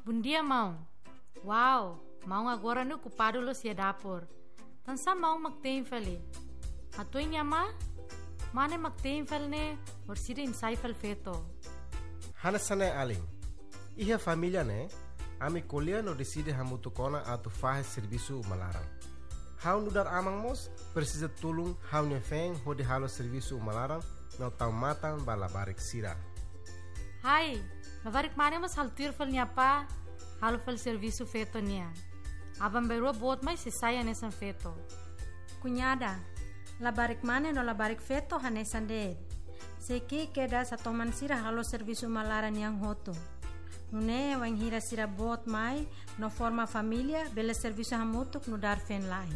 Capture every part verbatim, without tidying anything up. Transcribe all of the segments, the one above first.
Bom dia, mão. Uau, mão agora no ocupado lo sia dapur. Tansa mão magtein fali. Atoy niya ma? Mane magtein fal ne or sida insay fal feto. Hanasane aling. Iha família ne, ami colher no decide hamutu kona atu fahe serviço malaram. Hau nudar amang mos precisa tulung hau ne feng hodi halo serviço malaram no tau matan balabarik sira. Hai, labarik mane mas haltir fal niya pa, halo fal serviço feto niya. Abang berua bot mai sisaya nesan feto. Cunhada, labarik mane no labarik feto hanesan de. Seki queda sa toman sira halo serviço malaran yang hoto. Nune wang hira sira bot mai no forma família bela serviço hamutuk no dar fen lain.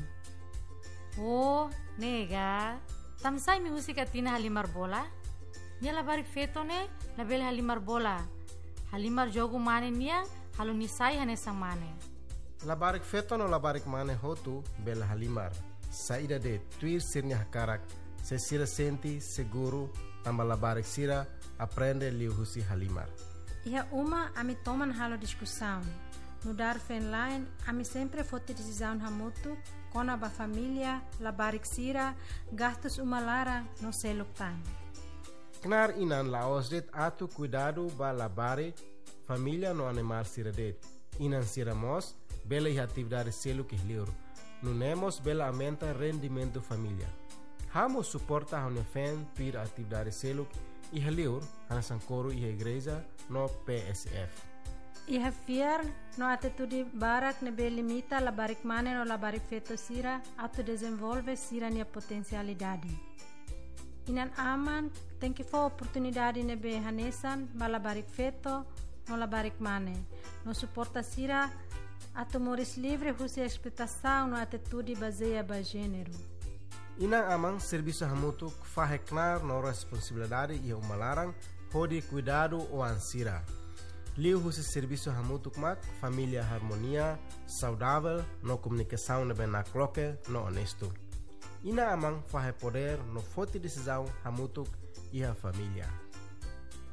Oh, nega. Tamsay mi husika tina halimar bola? Nia labarik feto ne label halimar bola. Halimar jogo mane nia halo nisay hanesang mane. Labarik feto no labarik mane hotu bela halimar. Saída de tuir sirnya hakarak, se sira senti seguro tamba labarik sira aprende liu husi halimar. Iha uma ami toman halo discussão. No dar fen line, ami sempre fote decisão hamutu, kona ba família, labarik sira, gastos umalara no seluk time. Knar inan laos det atu cuidado ba labare família no animar sira det. Inan sira mos, bela iha atividade seluk ihliur. Nunemos bela aumenta rendimento família. Hamo suporta a unefen pir atividade seluk ihliur, hanasan coro iha igreja no P S F. Iha fiar no atitude barak nebe limita labarik mane no labarik feto sira atu desenvolve sira nia potencialidade. Inan aman tem que for oportunidade nebe hanesan ba labarik feto no labarik mane. No suporta sira atu moris livre husi expectação no atitude baseia ba gênero. Inang amang serviço hamutu faheknar no responsabilidade e umalarang hodi cuidado o ansira. Liu husi serviço hamutu mak família harmonia, saudável, no comunicação nebe na cloque, no honesto. Ina amang fahe poder no forte decisão hamutu e a família.